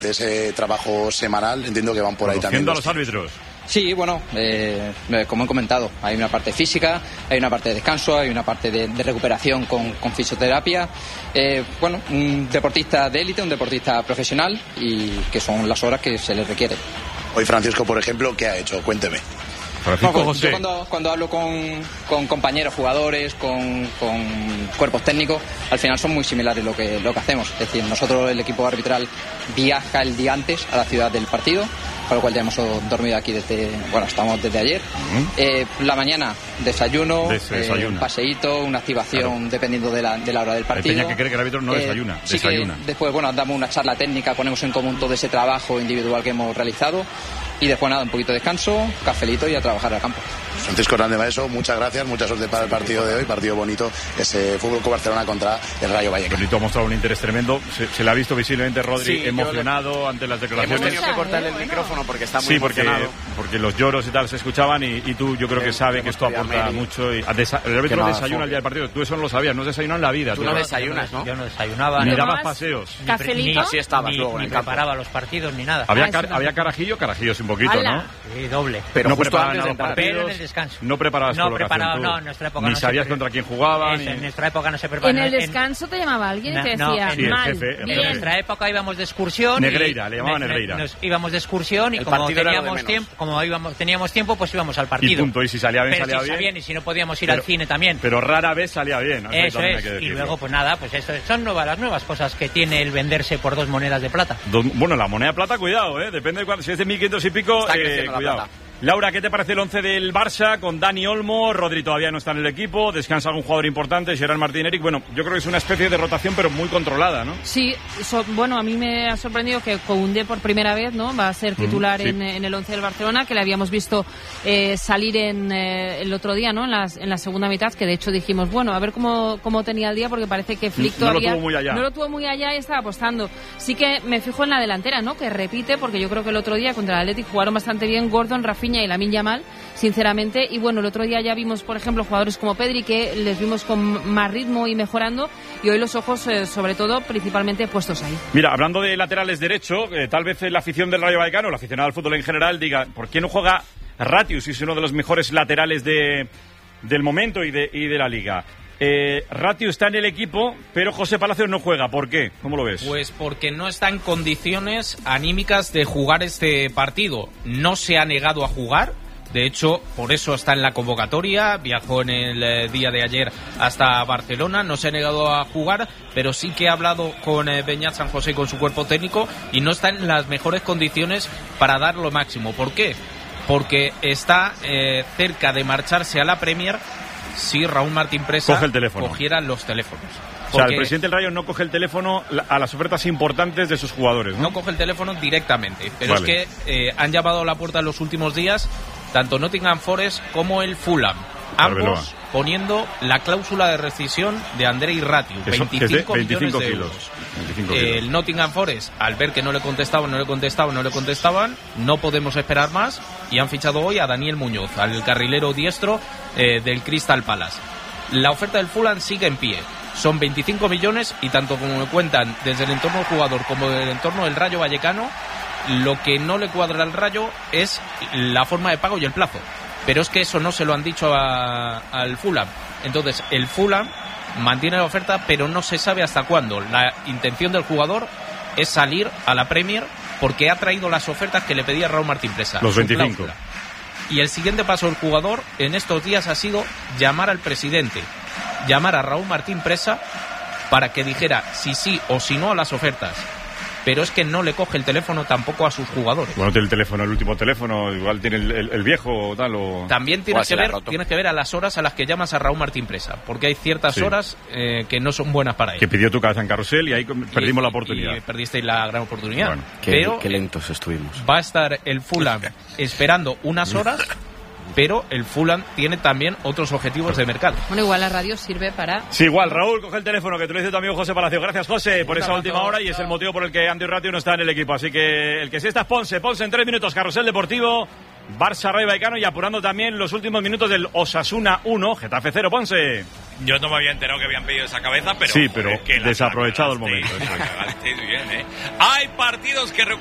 de ese trabajo semanal, entiendo que van por ahí también. A los árbitros. Sí, bueno, como he comentado, hay una parte física, hay una parte de descanso, hay una parte de recuperación con fisioterapia. Un deportista de élite, un deportista profesional, y que son las horas que se les requiere. Hoy Francisco, por ejemplo, ¿qué ha hecho? Cuénteme. Yo cuando hablo con compañeros, jugadores, con cuerpos técnicos, al final son muy similares lo que hacemos. Es decir, nosotros, el equipo arbitral, viaja el día antes a la ciudad del partido, con lo cual ya hemos dormido aquí estamos desde ayer. La mañana, desayuno, un paseíto, una activación, dependiendo de la hora del partido. Hay peña que cree que el árbitro no desayuna. Sí, desayuna. Después, damos una charla técnica, ponemos en común todo ese trabajo individual que hemos realizado. Y después un poquito de descanso, cafelito y a trabajar al campo. Francisco Hernández Maeso, muchas gracias, mucha suerte para el partido de hoy, partido bonito, ese Fútbol Club Barcelona contra el Rayo Vallecano. Bonito, ha mostrado un interés tremendo, se le ha visto visiblemente Rodri emocionado ante las declaraciones. Hemos tenido que cortarle el micrófono porque está muy emocionado. Porque los lloros y tal se escuchaban y tú, yo creo que sabe que esto aporta mucho. El árbitro desayuna el día del partido, tú eso no lo sabías, no has desayunado en la vida. Tú no desayunas, ¿no? Yo no desayunaba. Ni dabas paseos. Cafelito. Así estabas luego en el campo. Ni preparaba los partidos ni nada. Había carajillo un poquito, ¿no? Sí, doble. Pero no justo preparaban antes los partidos. Pero en el descanso. No preparabas colocación. No, en nuestra época ni sabías contra quién jugaban. En nuestra época no se preparaba. En el descanso te llamaba alguien y te decía, sí, mal, el jefe. En nuestra época íbamos de excursión. Negreira, le llamaban Negreira. Nos íbamos de excursión y teníamos tiempo, pues íbamos al partido. Y punto, y si salía bien, salía bien. Y si no podíamos ir al cine también. Pero rara vez salía bien. Eso es. Y luego, pues nada, pues eso son las nuevas cosas que tiene el venderse por 2 monedas de plata. Bueno, la moneda de plata, cuidado, depende de cuánto. Si es de 1.500 y pico, cuidado. Laura, ¿qué te parece el 11 del Barça con Dani Olmo? Rodri todavía no está en el equipo, descansa algún jugador importante, Gerard Martín Eric. Bueno, yo creo que es una especie de rotación, pero muy controlada, ¿no? Sí, a mí me ha sorprendido que Koundé por primera vez, ¿no? Va a ser titular en el 11 del Barcelona, que le habíamos visto salir el otro día, ¿no? En la segunda mitad, que de hecho dijimos, a ver cómo tenía el día, porque parece que Flick todavía no lo tuvo muy allá y estaba apostando. Sí que me fijo en la delantera, ¿no? Que repite, porque yo creo que el otro día contra el Athletic jugaron bastante bien Gordon, Rafinha y Lamine Yamal, sinceramente. Y el otro día ya vimos, por ejemplo, jugadores como Pedri, que les vimos con más ritmo y mejorando, y hoy los ojos, sobre todo, principalmente puestos ahí. Mira, hablando de laterales derecho, tal vez la afición del Rayo Vallecano, la aficionada al fútbol en general, diga, ¿por qué no juega Ratius? Si es uno de los mejores laterales del momento y de la liga. Ratius está en el equipo, pero José Palacios no juega. ¿Por qué? ¿Cómo lo ves? Pues porque no está en condiciones anímicas de jugar este partido. No se ha negado a jugar. De hecho, por eso está en la convocatoria. Viajó en el día de ayer hasta Barcelona. No se ha negado a jugar, pero sí que ha hablado con Beñat San José y con su cuerpo técnico, y no está en las mejores condiciones para dar lo máximo. ¿Por qué? Porque está cerca de marcharse a la Premier si Raúl Martín Presa cogiera los teléfonos. O sea, el presidente del Rayo no coge el teléfono a las ofertas importantes de sus jugadores, ¿no? No coge el teléfono directamente, pero vale. Es que han llamado a la puerta en los últimos días tanto Nottingham Forest como el Fulham, ambos poniendo la cláusula de rescisión de Andrei Ratius, 25 millones de euros. 25 el Nottingham Forest, al ver que no le contestaban, no podemos esperar más, y han fichado hoy a Daniel Muñoz, al carrilero diestro del Crystal Palace. La oferta del Fulham sigue en pie. Son 25 millones y tanto como me cuentan desde el entorno del jugador como del entorno del Rayo Vallecano, lo que no le cuadra al Rayo es la forma de pago y el plazo. Pero es que eso no se lo han dicho al Fulham. Entonces el Fulham mantiene la oferta, pero no se sabe hasta cuándo. La intención del jugador es salir a la Premier porque ha traído las ofertas que le pedía Raúl Martín Presa. Los 25. Cláusula. Y el siguiente paso del jugador en estos días ha sido llamar al presidente, llamar a Raúl Martín Presa para que dijera si sí o si no a las ofertas. Pero es que no le coge el teléfono tampoco a sus jugadores. Bueno, tiene el teléfono, el último teléfono, igual tiene el viejo o tal. También tienes que ver a las horas a las que llamas a Raúl Martín Presa, porque hay ciertas horas que no son buenas para él. Que pidió tu cabeza en carrusel y ahí perdimos la oportunidad. Y perdisteis la gran oportunidad. Bueno, qué lentos estuvimos. Va a estar el Fulham esperando unas horas, pero el Fulham tiene también otros objetivos de mercado. Bueno, igual la radio sirve para... Sí, igual, Raúl, coge el teléfono, que te lo dice tu amigo José Palacio. Gracias, José, por esa última hora, y es el motivo por el que Andy Ratio no está en el equipo. Así que el que sí está es Ponce en 3 minutos, Carrusel Deportivo, Barça Rayo Vallecano, y apurando también los últimos minutos del Osasuna 1, Getafe 0, Ponce. Yo no me había enterado que habían pedido esa cabeza, pero... Sí, pero joder, que la desaprovechado el cagasteis, momento. la cagasteis bien, ¿eh? Hay partidos que